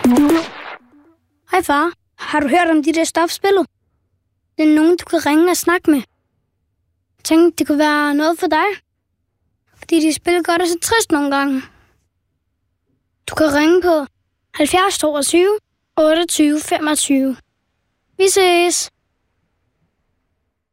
Hej far, har du hørt om de der stofspillet? Det er nogen, du kan ringe og snakke med. Jeg tænkte, det kunne være noget for dig. Fordi de spiller godt og så trist nogle gange. Du kan ringe på 70 22 28 25. Vi ses!